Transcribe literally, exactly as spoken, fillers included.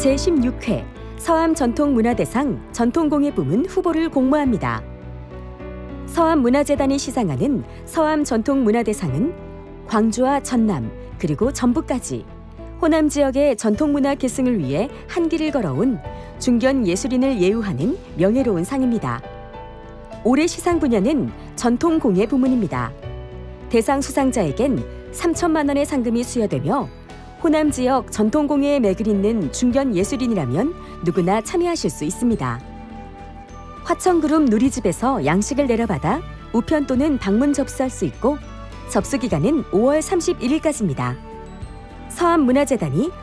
제십육 회 서암 전통문화대상 전통공예 부문 후보를 공모합니다. 서암문화재단이 시상하는 서암 전통문화대상은 광주와 전남 그리고 전북까지 호남 지역의 전통문화 계승을 위해 한 길을 걸어온 중견 예술인을 예우하는 명예로운 상입니다. 올해 시상 분야는 전통공예 부문입니다. 대상 수상자에겐 삼천만 원의 상금이 수여되며 호남 지역 전통공예에 맥을 잇는 중견 예술인이라면 누구나 참여하실 수 있습니다. 화천그룹 누리집에서 양식을 내려받아 우편 또는 방문 접수할 수 있고 접수 기간은 오월 삼십일일까지입니다. 서암문화재단이